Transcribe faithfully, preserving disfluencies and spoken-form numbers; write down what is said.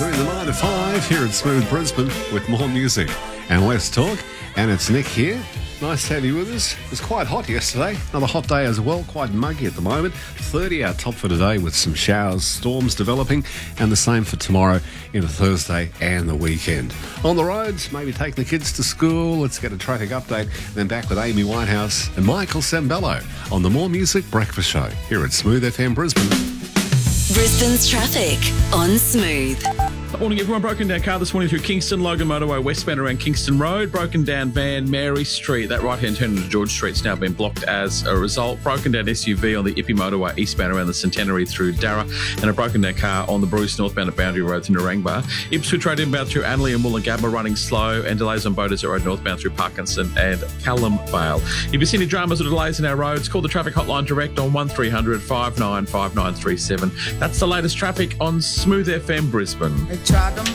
doing the nine to five here at Smooth Brisbane with more music and less talk. And it's Nick here. Nice to have you with us. It was quite hot yesterday. Another hot day as well, quite muggy at the moment. thirty our top for today with some showers, storms developing, and the same for tomorrow into Thursday and the weekend. On the roads, maybe taking the kids to school. Let's get a traffic update. Then back with Amy Whitehouse and Michael Sembello on the More Music Breakfast Show here at Smooth F M Brisbane. Brisbane's traffic on Smooth. Morning, everyone. Broken down car this morning through Kingston, Logan Motorway, westbound around Kingston Road. Broken down van, Mary Street. That right-hand turn into George Street's now been blocked as a result. Broken down S U V on the Ippy Motorway, eastbound around the Centenary through Darra. And a broken down car on the Bruce, northbound at Boundary Road through Narangba. Ipswich Road inbound through Anley and Woolloongabba running slow. And delays on Boaters Road northbound through Parkinson and Callum Vale. If you see any dramas or delays in our roads, call the traffic hotline direct on one three hundred, five nine five nine three seven. That's the latest traffic on Smooth F M Brisbane.